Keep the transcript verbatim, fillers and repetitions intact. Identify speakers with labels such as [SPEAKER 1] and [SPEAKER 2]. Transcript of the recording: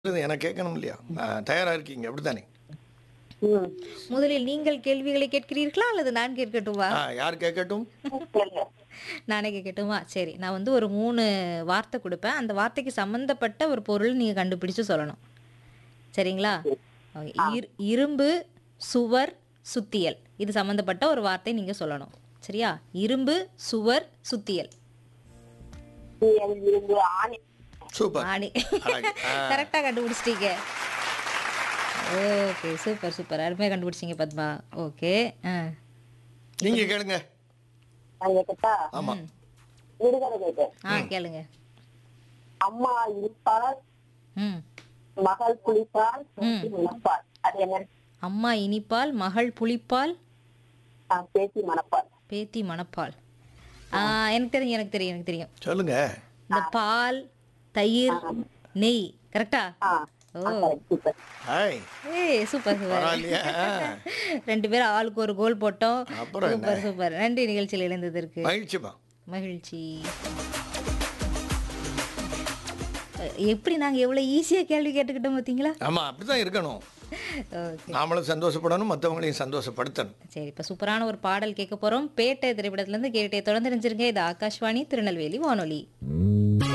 [SPEAKER 1] எனக்கு கேட்கணும் இல்லையா? அ தயாரா இருக்கீங்க அப்படித்தானே?
[SPEAKER 2] ம்.
[SPEAKER 3] முதலில் நீங்கள் கேள்விகளை கேட்கிறீர்களா? அல்லது நான் கேட்கட்டுமா?
[SPEAKER 1] ஆ யார் கேட்கட்டும்?
[SPEAKER 2] கேளுங்க.
[SPEAKER 3] நானே கேட்கட்டுமா? சரி. நான் வந்து ஒரு மூணு வார்த்தை குடுப்பேன். அந்த வார்த்தைக்கு சம்மந்தப்பட்ட ஒரு பொருள் நீங்க கண்டுபிடிச்சு சொல்லணும். சரிங்களா? ஓகே.
[SPEAKER 2] ஆ.
[SPEAKER 3] இர் இரும்பு, சுவர், சுத்தியல். இது சம்மந்தப்பட்ட ஒரு வார்த்தை நீங்க சொல்லணும். சரியா? இரும்பு, சுவர், சுத்தியல்.
[SPEAKER 2] இது இது ஆணி.
[SPEAKER 1] சூப்பர்.
[SPEAKER 3] ஆணி.
[SPEAKER 1] அழகு. ஆ.
[SPEAKER 3] கரெக்ட்டா கண்டுபிடிச்சிட்டீங்க. ஓகே. Super, super. அருமையா கண்டுபிடிச்சீங்க பத்மா. ஓகே. ஆ.
[SPEAKER 1] நீங்க கேளுங்க.
[SPEAKER 2] நான் கேட்கட்டா?
[SPEAKER 1] ஆமா.
[SPEAKER 3] ம்.
[SPEAKER 2] விடுகதை கேட்டேன்.
[SPEAKER 3] ஆ கேளுங்க.
[SPEAKER 2] அம்மா இருப்பாள்,
[SPEAKER 3] ம்.
[SPEAKER 2] மகள் குளிப்பாள்,
[SPEAKER 3] ம்.
[SPEAKER 2] பேத்தி மணப்பாள். அது என்ன?
[SPEAKER 3] அம்மா இனிப்பால், மகள் புளிப்பால்,
[SPEAKER 2] ஆ, பேத்தி மணப்பாள்.
[SPEAKER 3] பேத்தி மணப்பால். ஆ எனக்கு தெரியும், எனக்கு தெரியும், எனக்கு தெரியும்.
[SPEAKER 1] சொல்லுங்க.
[SPEAKER 3] இந்த பால், தயிர், நெய். கரெக்ட்டா?
[SPEAKER 2] ஆ.
[SPEAKER 3] ஓ.
[SPEAKER 2] ஆ, correct. சூப்பர்.
[SPEAKER 1] ஹாய்.
[SPEAKER 3] ஏய் சூப்பர் சூப்பர்.
[SPEAKER 1] பரவாயில்லையா?
[SPEAKER 3] ரெண்டு பேரும் ஆளுக்கு ஒரு கோல் போட்டோம்.
[SPEAKER 1] அப்புறம் என்ன?
[SPEAKER 3] Super super. நன்றி நிகழ்ச்சியில் இணைந்ததற்கு.
[SPEAKER 1] மகிழ்ச்சிமா.
[SPEAKER 3] மகிழ்ச்சி. அஹ், எப்படி நாங்க எவ்வளவு ஈஸியா கேள்வி கேட்டுக்கிட்டோம் பாத்தீங்களா?
[SPEAKER 1] ஆமா அப்படிதான் இருக்கணும்.
[SPEAKER 3] ஓகே.
[SPEAKER 1] நாமளும் சந்தோஷப்படணும், மற்றவங்களையும் சந்தோஷப்படுத்தணும்.
[SPEAKER 3] சரி இப்ப சூப்பரான ஒரு பாடல் கேட்க போறோம். பேட்டை திரைப்படத்துல இருந்து கேட்டே தொடர்ந்து நினைச்சிருங்க. இது ஆகாஷ்வாணி திருநெல்வேலி வானொலி.